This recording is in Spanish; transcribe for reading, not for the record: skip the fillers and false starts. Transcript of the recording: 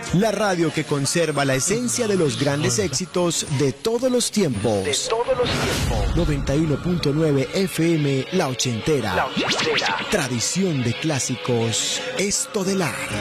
La radio que conserva la esencia de los grandes éxitos de todos los tiempos. 91.9 FM, La Ochentera. Tradición de clásicos, Estodelar.